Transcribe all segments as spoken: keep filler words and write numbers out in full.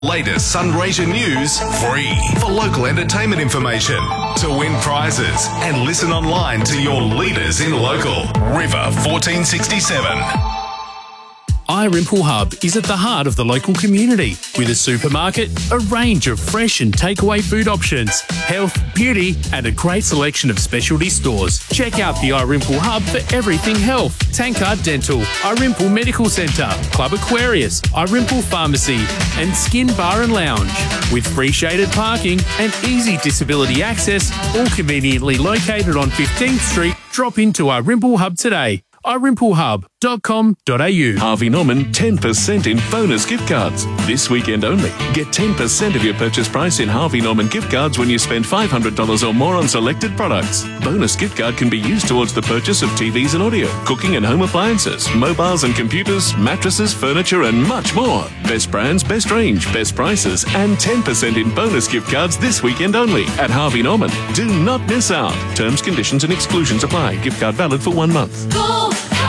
Latest Sunraysia news free for local entertainment information. To win prizes and listen online to your leaders in local. River fourteen sixty-seven. iRimple Hub is at the heart of the local community with a supermarket, a range of fresh and takeaway food options, health, beauty and a great selection of specialty stores. Check out the iRimple Hub for everything health, Tankard Dental, iRimple Medical Centre, Club Aquarius, iRimple Pharmacy and Skin Bar and Lounge. With free shaded parking and easy disability access, all conveniently located on fifteenth Street, drop into iRimple Hub today. i rimple hub dot com dot a u. Harvey Norman ten percent in bonus gift cards. This weekend only. Get ten percent of your purchase price in Harvey Norman gift cards when you spend five hundred dollars or more on selected products. Bonus gift card can be used towards the purchase of T Vs and audio, cooking and home appliances, mobiles and computers, mattresses, furniture and much more. Best brands, best range, best prices and ten percent in bonus gift cards this weekend only at Harvey Norman. Do not miss out. Terms, conditions and exclusions apply. Gift card valid for one month. Go!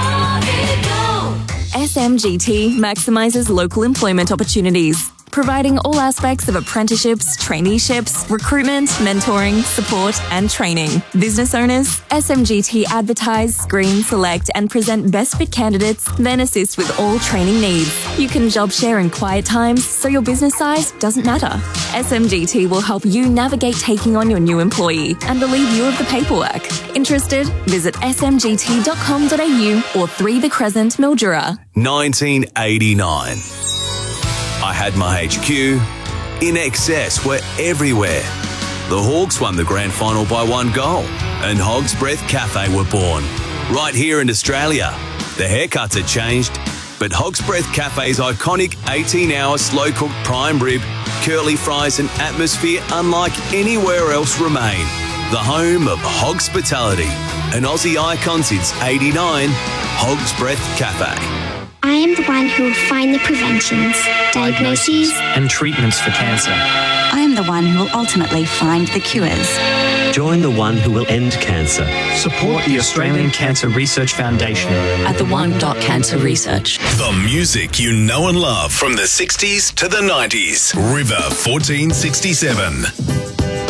S M G T maximises local employment opportunities, providing all aspects of apprenticeships, traineeships, recruitment, mentoring, support and training. Business owners, S M G T advertise, screen, select and present best fit candidates, then assist with all training needs. You can job share in quiet times, so your business size doesn't matter. S M G T will help you navigate taking on your new employee and relieve you of the paperwork. Interested? Visit s m g t dot com dot a u or three The Crescent, Mildura. nineteen eighty-nine. I had my H Q. In Excess were everywhere. The Hawks won the grand final by one goal, and Hog's Breath Cafe were born. Right here in Australia. The haircuts had changed, but Hog's Breath Cafe's iconic eighteen-hour slow-cooked prime rib, curly fries and atmosphere unlike anywhere else remain. The home of Hogspitality, an Aussie icon since eighty-nine, Hog's Breath Cafe. I am the one who will find the preventions, diagnoses, and treatments for cancer. I am the one who will ultimately find the cures. Join the one who will end cancer. Support the Australian Cancer Research Foundation at the one dot cancer research. The music you know and love from the sixties to the nineties. River fourteen sixty-seven.